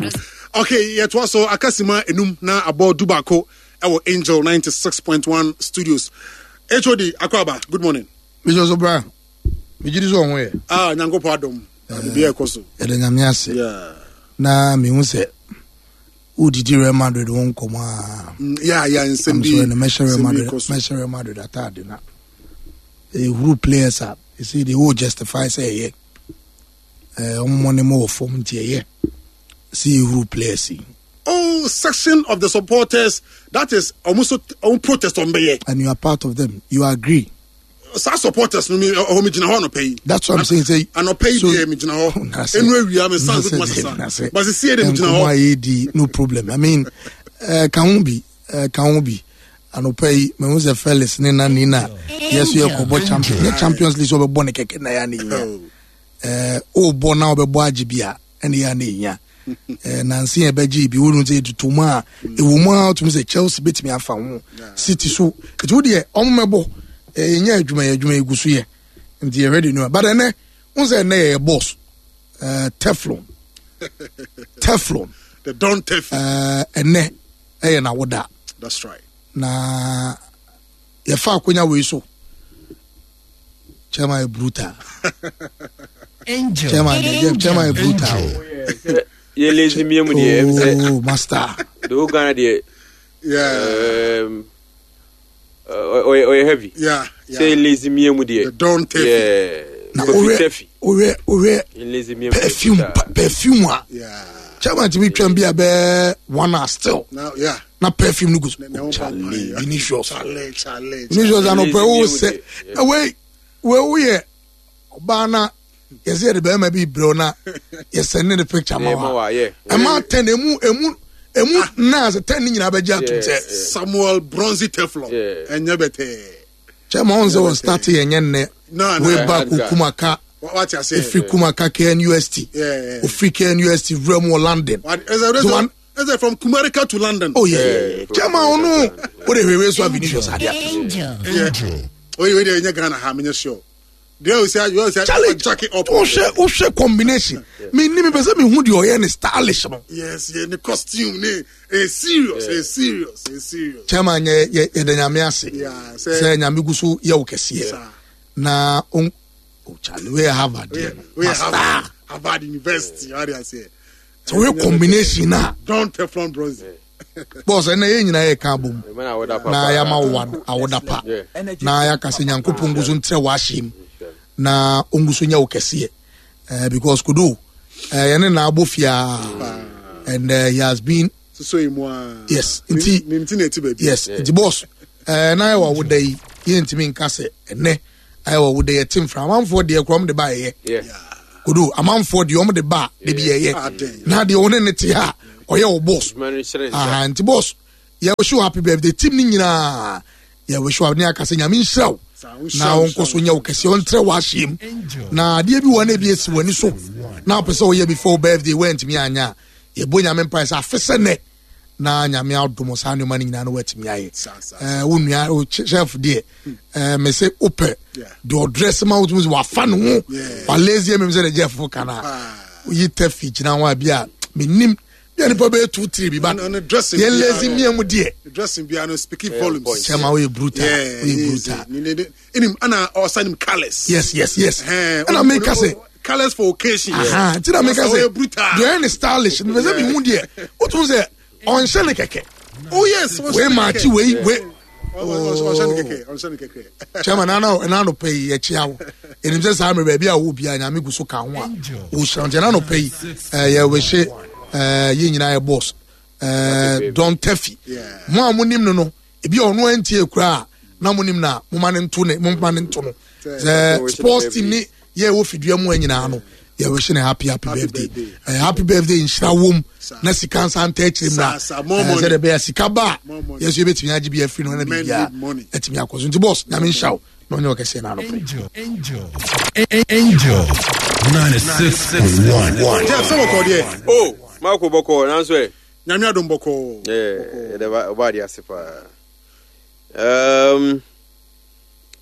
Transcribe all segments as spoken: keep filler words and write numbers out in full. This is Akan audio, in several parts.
Okay, yet was so Akasima enum na about Dubako our Angel ninety-six point one studios. H O D Akwaba, good morning. Mister Sobra. Me jidi so onwe. Ah, nyango padom. Be ekoso. E de nyame ase. Yeah. Na me hu se udidi Real Madrid won koma. Yeah, yeah, in Sembi. So the measure Real Madrid, measure Real Madrid atade na. E who players are, you see the who justify say yeah. Eh, um money more form tie yeah. See who players see. Oh, section of the supporters that is almost on protest on Baye. And you are part of them. You agree. Some supporters no me o me gina ho no pay. That's what I'm saying. Say and no pay dey me gina ho. Enwe wi am sound good master. But see dey me gina ho. No problem. I mean, uh, can be uh, can be and pay me who say fellas ni na ni na. Yes we are co champion. The Champions League so be born keke na ya ni. Eh o born na be bo agibia ene ya na nya. Eh Nancy Ebeji bi wonu say tutuma e wo mu out me say Chelsea betimi afa ho. City so it wo dey ommebo eh nya adwuma adwuma egusu ye. Nti you ready no. But ene won say na ye boss. Uh, Teflon. Teflon. The Don Teflon. Uh, ene eh na woda. That's right. Na ye fa akonya we so. Chema e brutal. Angel. Chema e Chema e brutal. Ye lazy me mu dey. Oh, master. Do Ghana dey. Yeah. Um or or heavy. Yeah. Say lazy me mu dey. The Don Teflon. Yeah. Na ore ore ore lazy me perfume perfume. Yeah. Chema to be twam bia be one hour still. Now, yeah. Na perfume no go. Charlie, Vinicius. Charlie, Charlie. Vinicius ano pe o se. Away. We we Obana yes here the be ma bi bro na yes send the picture ma. Yeah. E ma ten emu emu emu na as ten nyina be ja to say Samuel Bronzy Teflon. Enya bete. Chema on was start yenye ne. No, no. We back Kumaka. What you say? Free Kumaka K N U S T. Yeah. O free K N U S T Remo London. What is that? Is it from Kumarika to London? Oh yeah. Chema ono. What the we so Vinicius had. Angel. Angel. Oh you dey Ghana ha me sure. There you say you say jack it up. O she o she combination. Me ni me be say me hu the oye ne stylish no. Yes, yeah, the costume ne is serious, is serious, is serious. Chema nye ye de nyame ase. Yeah, say nyame gusu ye wo kese. Na on oh Charlie we have a there. We have Harvard University, how do I say? So we combination na. Don Teflon Bronzy. Boss na ye nyina ye ka bom. Na ya ma wan awoda pa. Na ya kase nyankopon gusu ntre wa him. Na ongusu nya wo kese. Uh, because kudu uh, yene na abofia and uh, he has been so imo yes nti yes the boss uh, na wa woda yi ye ntimi nka se ene ai wa woda ye tim from amfo de krom de ba ye kudu amamfo de om de ba de bi ye na de one ne te ha oye wo boss ah nti boss ye wish you happy birthday team ni nyina ye wish you ne aka se nyame nhyiraw na onko so nya wo kese on tre wa him na de bi wona bi esi wani so na pese o ye before birthday went me anya ye bo nyame price afese ne na nyame adomo sa ne mani nyina no watimi aye eh wonua o chef de eh me say ope do dress ma wo tumi wa fa no ho wa lazy me say the chef kana yi tafi gina wa bia me nim bia ne pa be two three bi ba ye lazy me am de dressing bia no speaking volumes chema we brutal we brutal inim ana or sign colors yes yes yes and I make us say colors for occasion aha ti na make us say do any stylish me say me hu de what tun say on shele keke oh yes we match we we on shele keke on shele keke chema na na na no pay ye chia wo enim say sa me ba bia wo bia nya me guso ka ho a wo shran je na no pay eh ye we she eh ye nyina ye boss eh Don Tefi mo amunim no no e bia ono antie kura na amunim na mo ma ne nto ne mo ma ne nto no eh sports team ni ye wo fidua mu anyina no ye wish ne happy happy birthday uh, happy birthday in shrawum na sika san touch him na say the be sika ba yes you betimi agi be free no na bia etimi akoso nti boss nyame nshaw no nyo kese na no Angel Angel Angel ninety-six point one yeah so ko there oh Marco Boko na so e nyame adom Boko eh de ba dia sepa um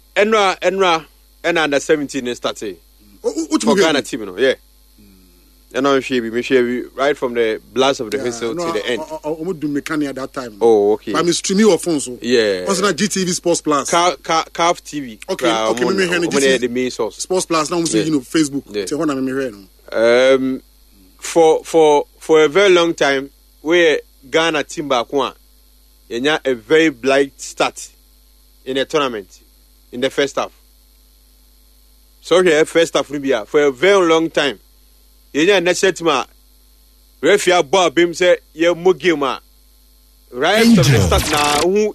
enra enra and under seventeen started. Which Ghana team, no? Yeah. And I'm sure we share right from the blast of the yeah, whistle no, to the end. I would do mechanic at that time. Oh, okay. But I'm streaming your phone, so yeah. Also, na G T V Sports Plus. C A F T V. Okay, uh, okay. Me me hear the the main source. Sports Plus now. I'm saying you know Facebook. Yeah. So what I me hear no. Um, for for for a very long time, we Ghana team back one, and a very bright start in the tournament in the first half. So here first half Libya for a very long time. You next team a referee ball bim say ye mo game a right from the start na who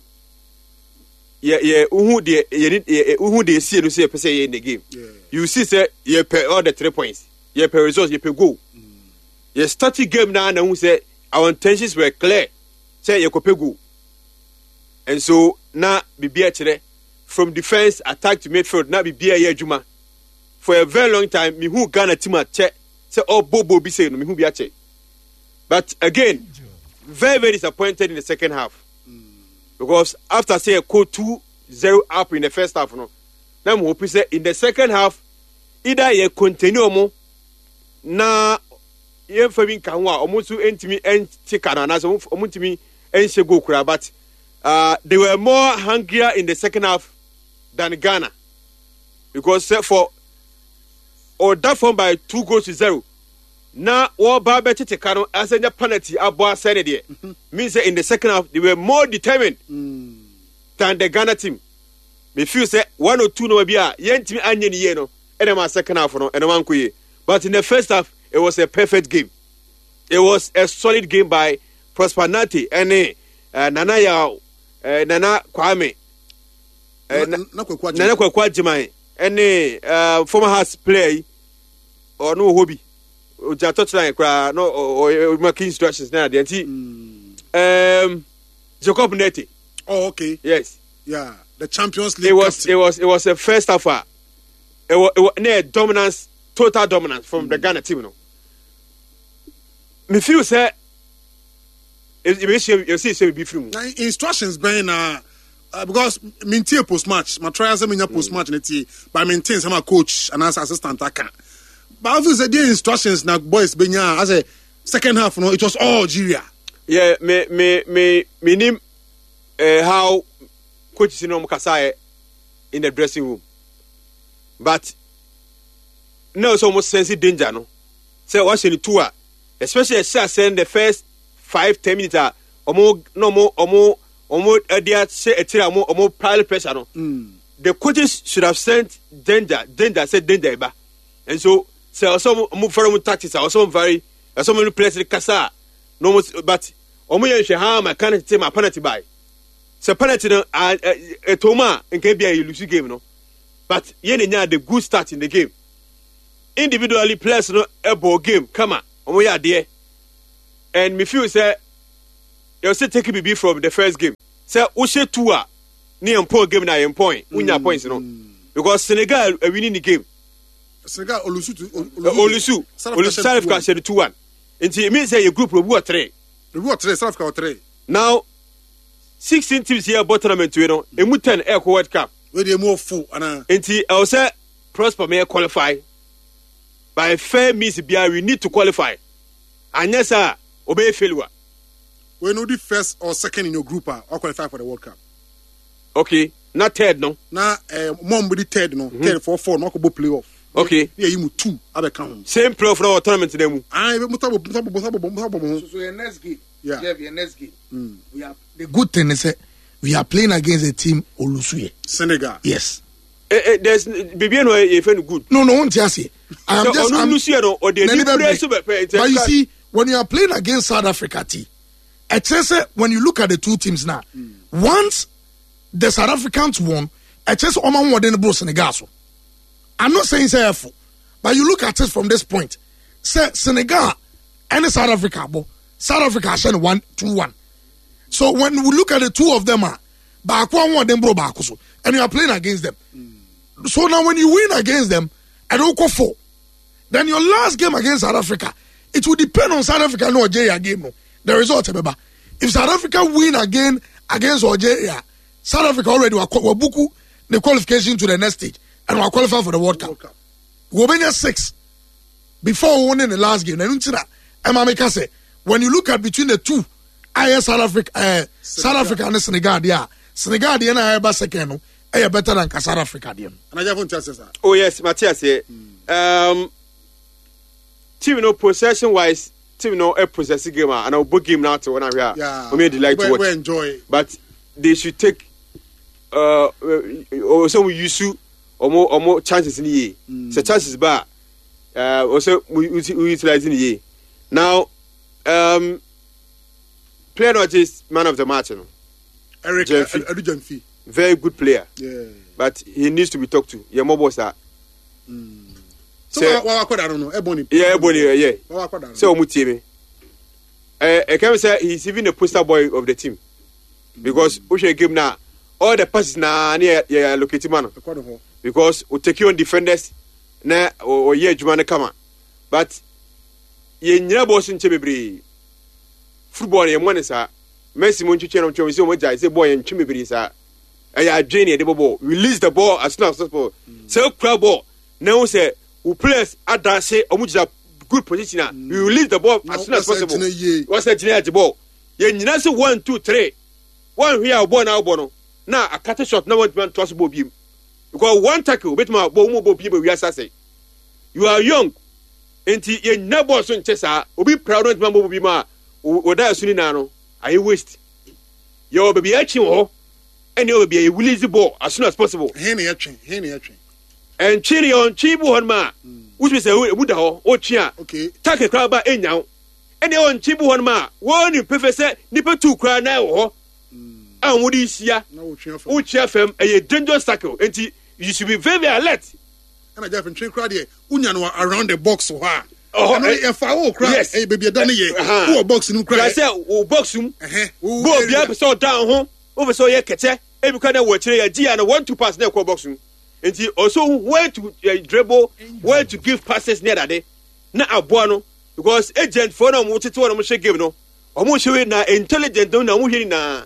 ye ye who the ye who the see no say say in the game. Yeah. You see say ye pay all the three points. Ye pay results ye pay goal. Mm. Ye start the game now and who say our intentions were clear. Say ye ko pay goal. And so na bibia kire from defense attack to midfield na bibia ye adwuma. For a very long time me who Ghana team at check say oh bobo be say no me who be a check. But again very very disappointed in the second half. Mm. Because after say a code two zero up in the first half no na mo hope say in the second half either ye continue mo na ye famin kan wa omo so entimi enti kana na so omo ntimi ense go kura but uh, they were more hungrier in the second half than Ghana because uh, for or that form by two goals to zero. Now, what Baba Chitekano as a penalty about said it means that in the second half they were more determined mm. than the Ghana team. Me feel say one or two no be a yen team anya ni no and my second half no and one kuye. But in the first half it was a perfect game. It was a solid game by Prosper Nati and uh, Nana Yao, uh, Nana Kwame, uh, Nana Kwakwa Jimai. Any uh, former house play or no hobby or touchline cry no or making instructions now the mm. um Jacob Neti. Oh okay. Yes. Yeah. The Champions League. It was captain. it was it was a first half. It was, it was near dominance, total dominance from mm. the Ghana team. No. Me feel say you see you see say be free. Instructions being uh Uh, because maintain post match, my trials are mm. post match, but maintain some coach and as assistant attacker. But obviously, the instructions now, boys, Benya as a second half, no, it was all Algeria. Yeah, me, me, me, me name uh, how coaches in Omukasai in the dressing room, but no, it's almost sense danger, no. So watching the tour, especially as I said, the first five ten minutes, are more, no more, or more. Omo edia say etira omo omo pile pressure no mm. The coaches should have sent danger danger said danger eba and so say also omo for omo tactics also very also omo place the kasa no but omo yen hwe ha ma kan team a penalty by say penalty no etoma nke bia you lose game no but yen nya the good start in the game individually players no ebo game come on omo ya de and me feel say you still take B B from the first game. Say Ushe Tua, near point game na in point. Unya points, you know. Because Senegal are winning the game. Senegal Olusu Olusu Olusu South Africa said two one. And it means that your group will be three. The war three, South Africa three. Now sixteen teams here about tournament you know. A mutan Air World Cup. Where they more full and uh I say Prosper may qualify. By fair means we need to qualify. And yes sir, obey failure. We know the first or second in your group are or qualify for the World Cup. Okay, not third, no. Now, uh, mom with the third, no. Mm-hmm. Third for four, no go playoff. Okay. Yeah, you move two. I count. Same playoff for our tournament to them. I will mutabo mutabo mutabo mutabo. So your next game. Yeah. Yeah, your next game. Mm. We are the good thing is that we are playing against a team Olusuye. Senegal. Yes. Eh, eh, there's Bibian no e friend good. No, no, won't you say? I am so just Olusuye no or the But you see, when you are playing against South Africa team. Say, when you look at the two teams now, mm. once the South Africans won, it's just Oman won the Senegal. I'm not saying say F, but you look at it from this point. Say Senegal and South Africa, but South Africa has one two one. So when we look at the two of them, back one one them bro back so, and you are playing against them. Mm. So now when you win against them, I don't go four. Then your last game against South Africa, it will depend on South Africa no Algeria game no. The result, remember, if South Africa win again against Algeria, South Africa already were buku the qualification to the next stage and will qualify for the World Cup. We'll be six. before winning the last game. Say, when you look at between the two, I South Africa, uh, South Africa and Senegal, yeah, Senegal, the N I second, I better than South Africa. And I just want to say, oh yes, Matthias, um, team no possession wise, team no a possessive game, and I'll book game now to when I'm here. Yeah, we made the like to watch. We enjoy, but they should take uh, or some use or more or more chances in the year. Mm. So chances bad. Uh, also we, we utilize in the year. Now, um, player not just man of the match, you know. Eric Jemfi. Very good player. Yeah. But he needs to be talked to. Yeah, more boss. Mm. So, so what, what I don't know. Ebony. Yeah, Ebony. Yeah. What, what I so Mutiemi. Uh, I can say he's even the poster boy of the team because we should give now all the passes now near yeah located man. Because we take you on defenders na or yeah Jumana Kama, but ye nyina boss in Chimibri football ye money sir. Messi Monchi Channel Chomi so much I say boy in Chimibri sir. I Jenny the ball release the ball as soon as possible. So crowd ball now say who players at that say omuja good position now. We release the ball as soon as possible. What's that Jenny at the ball? Ye nyina say one two three. One here ball now bono. Now a cut shot no one man toss ball beam. Because one tackle bit my ball mo people we are say. You are young. Enti ye never son chesa obi proud of mambo bi ma o da suni na no I waste. Yo baby achi wo and you be a release the ball as soon as possible. Henny achi, henny achi. And chiri on chibu on ma. Which we say would ho o chia. Okay. Take a crowd by enyaw. And you on chibu on ma. One you professor nipper two cry now ho. And would you see ya? No chia fem a dangerous tackle. Enti you should be very, very alert. And I just train crowd here. Unyanwa around the box so hard. Oh, and I foul crowd. Yes, hey baby, done here. Who a box in crowd? I said, "Oh, box him." Uh-huh. Go be episode down home. Over so ye kete. Every kind of watch here. G and one two pass near box him. And he also where to uh, dribble, where to give passes near that day. Na abuano because agent for no mo tete no mo share game no. Omo share na intelligent no na mo hiri na.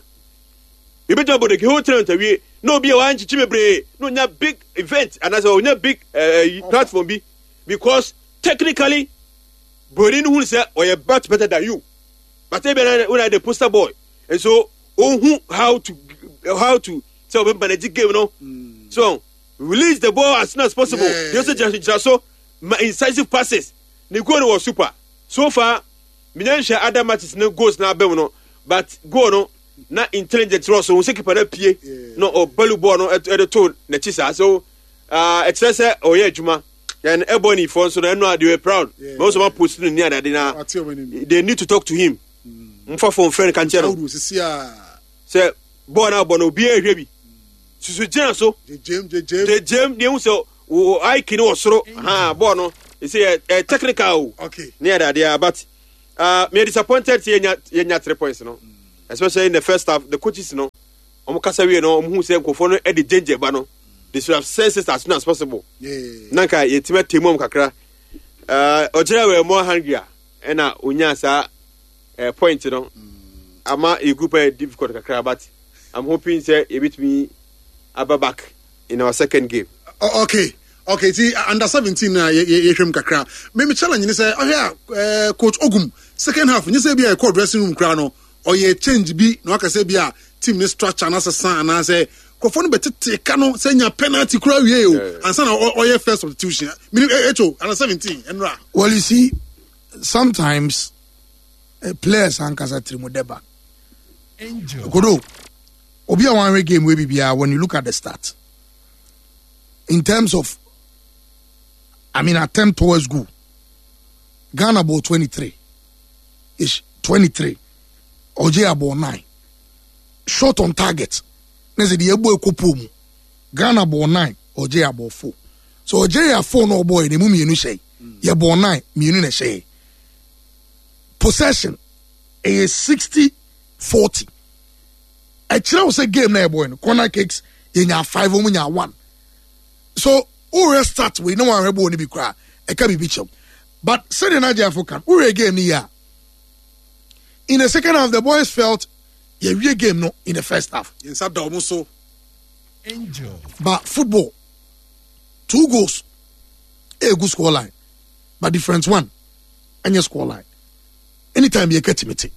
You better about the whole turn to we no be one chichimebre no nya big event and as a big uh, platform be because technically Borin who say or you bat better than you but even when I the poster boy and so oh who how to how to tell them manage game no mm. So release the ball as soon as possible. Yeah. You also just, just so incisive passes the goal was super so far Minyansha other matches no goals na be no but go no na intelligent ross so we say keep na pie no o balu ball no at the toe na chisa so uh it says oh yeah juma and Ebony for so they know they were proud most of them posting near that na they need to talk to him mfa phone friend kan tell say ball na ball no be ehwe bi susu jina so the jam the jam the jam they so I kini osoro ha ball no you say a technical okay near that there but uh me disappointed yenya yenya three points no. Especially in the first half, the coaches, you know, Omukasa, no, who say Kofono at the danger, but they should have said it as soon as possible. Yeah. Nanka, ye timid Timon Kakra. Uh, Ojera were more hungrier, and now Unyasa a point, you know. Ama a group a difficult Kakra, but I'm hoping say it beat me Abba back in our second game. Uh, okay. Okay, see, under seventeen, uh, you from Kakra. Maybe challenge you say, oh yeah, uh, Coach Ogum, second half, you say be a court dressing room crano. Or ye change be no aka say bia team ne structure na san na say kofo no betete ka no say nya penalty kura wie o ansa na or ye first substitution meaning echo under seventeen enra. Well, you see, sometimes uh, players ankasa trimodeba Angel Kodo obi a one game we bia when you look at the stats in terms of I mean attempt towards goal Ghana ball twenty-three ish twenty-three Oje abo nine. Shot on target. Nese di ebo ekopomu. Ghana abo nine. Oje abo four. So Oje a four no boy. Ne mu mienu shey. Ye abo nine. Mienu ne shey. Possession. A sixty forty. A chira say game na boy. Corner kicks. Ye nya five. Omu nya one. So ure start we no one rebo ni bi kra. E ka bi bichom. But say the Nigeria African. Ure game ni ya. In the second half, the boys felt a real game no in the first half. Angel. But football, two goals, a good score line. but difference one and your score line anytime you get it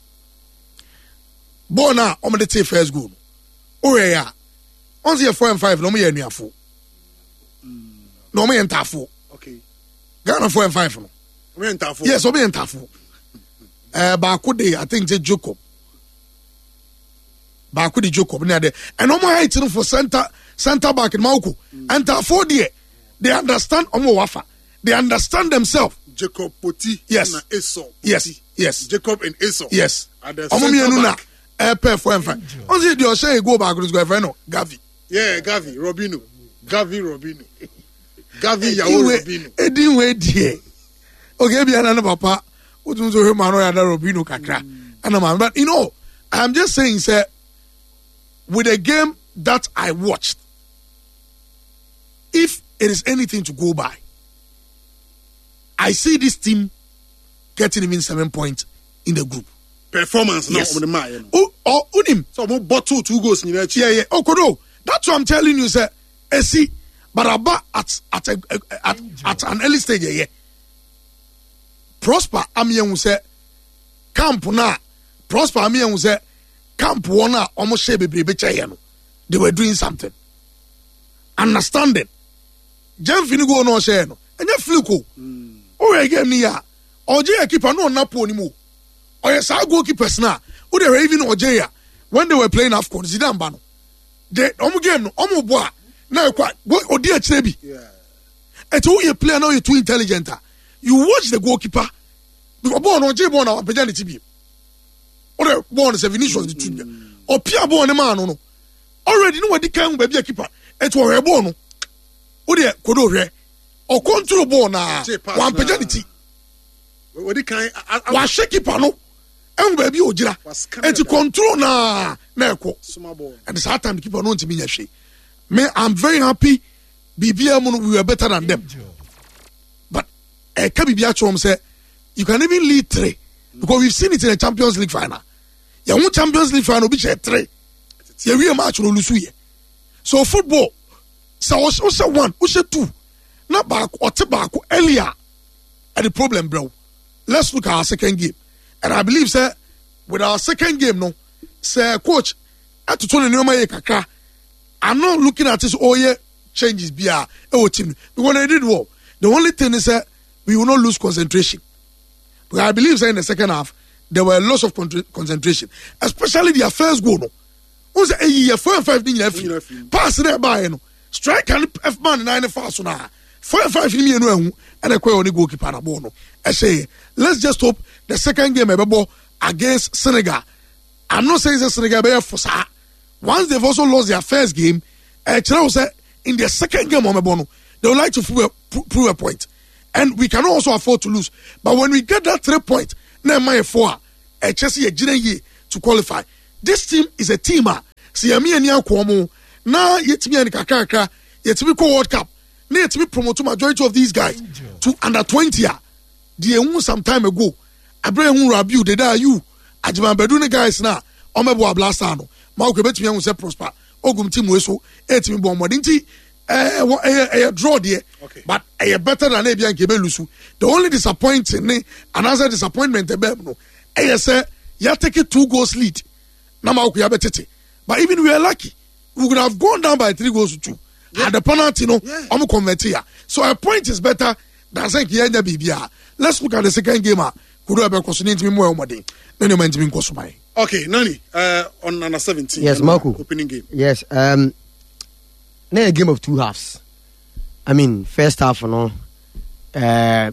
ball now I'm gonna take first goal oh yeah once you're four and five no me any four no me enter four okay Ghana four and five no me enter four yes me enter four uh baako de I think it's Jacob baako de Jacob near there and no more height for center center back in Mauku enter four there they understand omo wafa they understand themselves Jacob Poti yes and Esau yes yes Jacob and Esau yes omo me enu na eh pair four and five on say the Oshe go back to go friend no Gavi yeah Gavi Robinho Gavi Robinho Gavi Yawo Robinho edin we die okay bi ana papa utun so hema no ya da Robinho kakra ana man but you know I'm just saying say with a game that I watched if it is anything to go by I see this team getting even seven points in the group performance yes. now on the man oh oh unim so mo bottle two goals in the yeah yeah okodo that's what I'm telling you sir see but about at at, a, at at an early stage yeah, yeah. Prosper amiyen say camp na Prosper amiyen say camp one na almost share bebrebe chaye no they were doing something understanding Jem fini go no share no enye fliko o we game ni ya oje keeper no napo ni mo o ye sa goalkeepers na o dey even oje ya when they were playing AFCON Zidane ba no they omo game no omo bo a na kwa odi a kire bi yeah eto wo ye player now you too intelligent you watch the goalkeeper because ball no oje ball na peja ni tibi o dey ball no Vinicius the two o pia ball ne man no already no wadi kan ba bi keeper eto o ball no o dey kodo hwe o control ball na one pejanity wadi kan wa shake keeper no en ba bi o gira eti control na na ekọ small ball and the time the keeper no ntimi nya hwe me I'm very happy B B M we were better than them but e ka bibia chom say you can even lead three because we've seen it in the Champions League final ya won Champions League final bi che three ya we match no lusu ye so football so we say one we say two na back or te back earlier at the problem bro let's look at our second game and I believe sir with our second game no sir coach at to turn nyoma ye kakra I'm not looking at this all year changes be a e team because they did well the only thing is that we will not lose concentration but I believe sir in the second half there were lots of con- concentration especially their first goal no on say eh four and five din ya fi pass there by no strike and F man nine fast na four and five ni enu ehu and e kwere oni goalkeeper na ball no I say let's just hope the second game ebebo against Senegal I'm not saying that Senegal be for sa once they've also lost their first game eh uh, say in their second game omebo no they would like to prove a, prove a point and we cannot also afford to lose but when we get that three point na my four eh Chelsea ye to qualify this team is a team ah see me ani akomo na yetimi ani kakaka yetimi ko World Cup na yetimi promote majority of these guys to under twenty ah the ehun some time ago abraham rabiu de da you ajima bedu ne guys na omebo ablasa no ma ko betimi ehun se Prosper ogum team we so etimi bo modin ti eh eh draw there but eh better than ebia nke be lusu the only disappointing ne another disappointment e be no eh say ya take two goals lead na ma ko ya betete but even we are lucky we could have gone down by three goals to two yeah. At the penalty no I'm yeah. convert here so a point is better than saying yenya bibia let's look at the second game ah kudo ebe kwosoni ntimi mo omodin na ne man ntimi nkosomai okay Nani uh on under seventeen yes Marco opening game yes um na a game of two halves I mean first half you know uh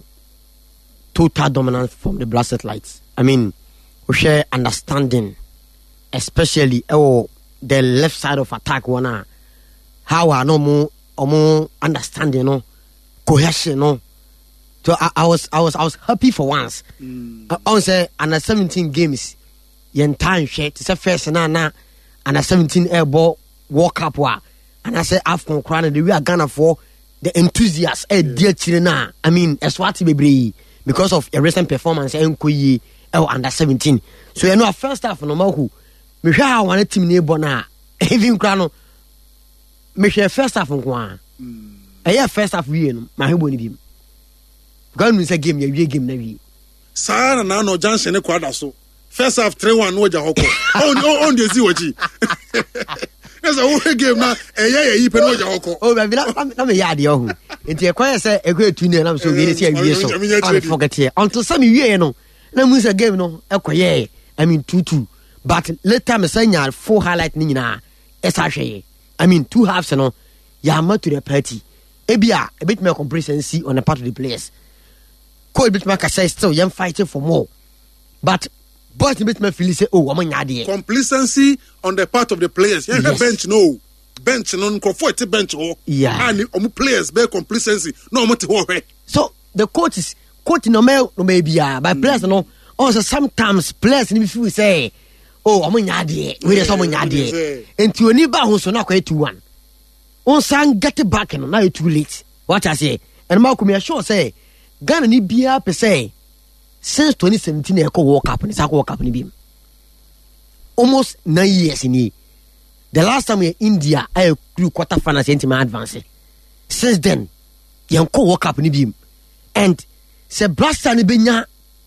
total dominance from the Black Satellites I mean we share understanding especially oh the left side of attack one how I no more or more understanding no cohesion no so I, I was I was I was happy for once mm. I, I was say under seventeen games yen time share it's a first na na under seventeen air ball World Cup wa and I say AFCON crown the we are Ghana for the enthusiasts eh dear children I mean Eswati bebre because of a recent performance enkoyi under seventeen so you know first half no mahu me hwa I want team ne bona even crown no me hwa first half nko a eh first half we no ma hebo ni bi Ghana is a game, you game na. Sana na no junction ne kwada so. First half three one no ja hoko. On on dey see wachi. Yes, a whole game na eh yeah yi pe no ja hoko. Oh, baby, na na me yard yo hu. Enti e kwaya say e go etu ne na so we dey see awie so. I forget here. Until some wie no. Na mu say game no e koye. I mean two two. But later me say nya full highlight ni nyina. Esa hwe. I mean two halves no. Ya ma to the party. Ebia a bit more complacency on the part of the players. Cold bit make say still young fighting for more. But boys bit me feel say oh am nyade. Complacency on the part of the players. Yeah, yes. bench no. Bench no comfort to bench ho. Yeah. And um players be complacency. No mo te ho. So the coach is coach no me no maybe ah but players no also sometimes players ni feel say oh am nyade. We dey so am nyade. Enti oni ba ho so na kwa two one. On sang get it back and now it's too late. What I say, and Malcolm, I sure say, Ghana ni be per se since twenty seventeen. I call World Cup and it's a World Cup in beam. Almost nine years in here. The last time we in India, I grew quarter finals into my advance. Since then, you call World Cup in beam, and se Blaster ni benya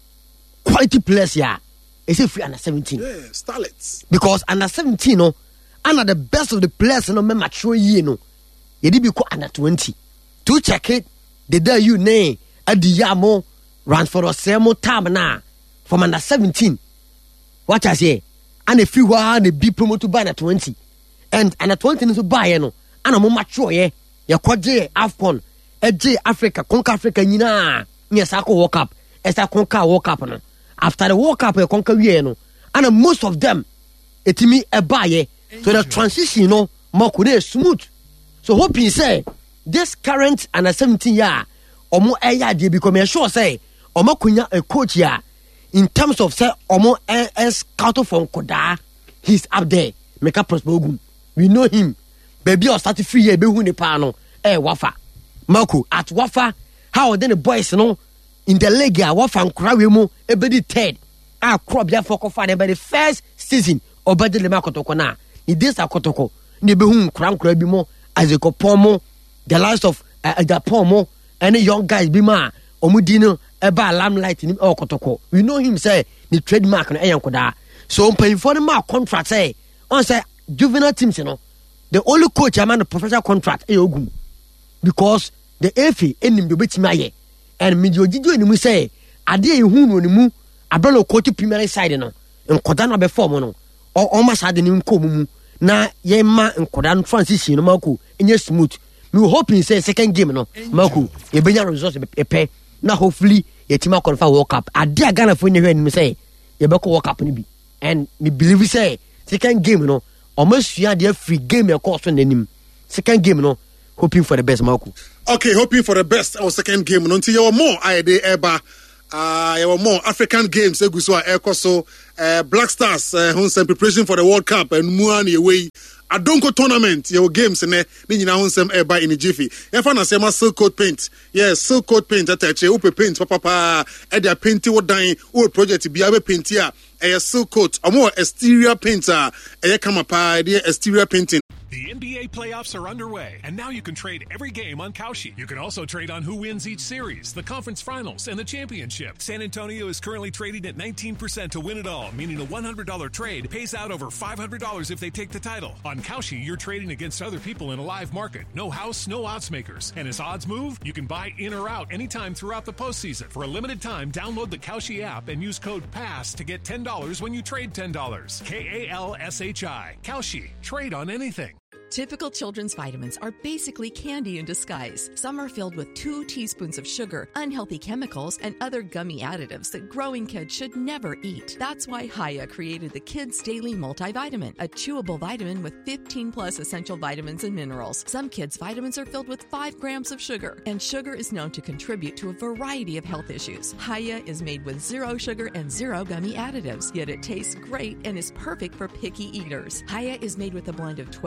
quality players here. It's a free under seventeen. Yeah, starlets. Because under seventeen, no, under the best of the players, no, me mature year, no. You did be called under twenty. To check it, the day you name at the Yamo ran for a same time now from under seventeen. What I say, and if you are the be promoted by under twenty, and under twenty to buy, you know, and I'm more mature, yeah. You call J Afcon, a J Africa, conquer Africa, you know, yes, I could walk up, as I conquer walk up, no. After the walk up, you conquer, you know, and most of them, it me a buy, so the transition, you know, more could smooth. So hoping say this current under seventeen year or more a year they become sure say or more kunya a coach here in terms of say or more a scout from Koda, he's up there. Make up prosperogum. We know him. Baby or start free year be who ne pano eh wafa. Marco at wafa how then the boys you know in the league wafa and Krawemo ebedi third. Ah crop there for cofa by the first season or by the Makotoko na. Ni this akotoko ni be hu kran kra bi mo as a pomo, the last of uh, the pomo, any young guys be ma, omudino, eba lamlight in him or kotoko. We know him say the trademark on Ayankoda. So paying for the mark contract say on say juvenile teams, you know, the only coach I'm on the professional contract, Eogum, because the F A ending the bit my and medio did you and say, I dare you who no mu, I brought a coach premier side, you know, and Kodana before mono, or almost had an income. Na ye ma nkodan transition no mako enye smooth me hoping say second game no mako ye benya results e pe na hopefully ye team qualify World Cup ade Ghana for ne hwe ni say ye be ko World Cup ni bi and me believe say second game no almost ya dey free game e course nanim second game no hoping for the best mako. Okay, hoping for the best our second game no until you more I dey eba uh you more African games eguso a ekoso uh, Black Stars uh, who's preparation for the World Cup and muani away Adonko tournament your games ne ni nyina honsem e ba in jiffy e fa na se ma silk coat paint yes silk coat paint atache upe paint papa pa e dia paint wo dan wo project bia be paint a e silk coat omo exterior painter e kama pa e exterior painting. The N B A playoffs are underway, and now you can trade every game on Kalshi. You can also trade on who wins each series, the conference finals, and the championship. San Antonio is currently trading at nineteen percent to win it all, meaning a one hundred dollars trade pays out over five hundred dollars if they take the title. On Kalshi, you're trading against other people in a live market. No house, no odds makers. And as odds move, you can buy in or out anytime throughout the postseason. For a limited time, download the Kalshi app and use code PASS to get ten dollars when you trade ten dollars. K A L S H I. Kalshi. Trade on anything. Typical children's vitamins are basically candy in disguise. Some are filled with two teaspoons of sugar, unhealthy chemicals, and other gummy additives that growing kids should never eat. That's why Hiya created the Kids Daily Multivitamin, a chewable vitamin with fifteen plus essential vitamins and minerals. Some kids' vitamins are filled with five grams of sugar, and sugar is known to contribute to a variety of health issues. Hiya is made with zero sugar and zero gummy additives, yet it tastes great and is perfect for picky eaters. Hiya is made with a blend of twelve organic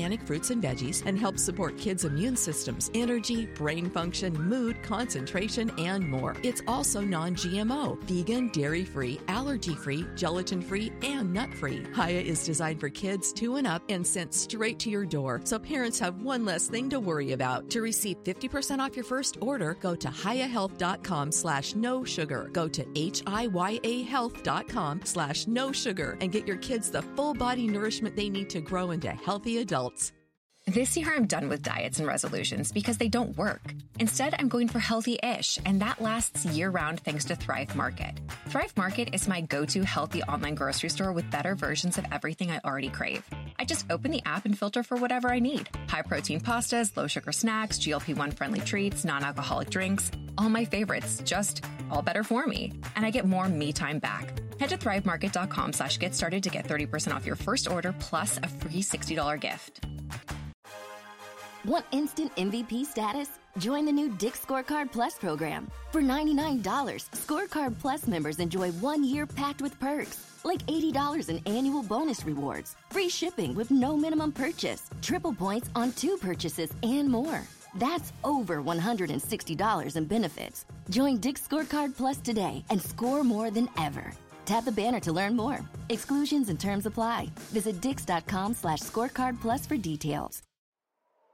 organic fruits and veggies and helps support kids' immune systems, energy, brain function, mood, concentration, and more. It's also non-G M O, vegan, dairy-free, allergy-free, gelatin-free, and nut-free. Hiya is designed for kids two and up and sent straight to your door, so parents have one less thing to worry about. To receive fifty percent off your first order, go to hiyahealth.com slash no sugar. Go to H-I-Y-A health.com slash no sugar and get your kids the full body nourishment they need to grow into healthy adults. This year, I'm done with diets and resolutions because they don't work. Instead, I'm going for healthy-ish, and that lasts year-round thanks to Thrive Market. Thrive Market is my go-to healthy online grocery store with better versions of everything I already crave. I just open the app and filter for whatever I need. High-protein pastas, low-sugar snacks, G L P one friendly treats, non-alcoholic drinks. All my favorites, just all better for me. And I get more me time back. Head to thrivemarket.com slash get started to get thirty percent off your first order plus a free sixty dollars gift. Want instant M V P status? Join the new Dick's Scorecard Plus program. For ninety-nine dollars, Scorecard Plus members enjoy one year packed with perks, like eighty dollars in annual bonus rewards, free shipping with no minimum purchase, triple points on two purchases, and more. That's over one hundred sixty dollars in benefits. Join Dick's Scorecard Plus today and score more than ever. Tap the banner to learn more. Exclusions and terms apply. Visit dix.com slash scorecard plus for details.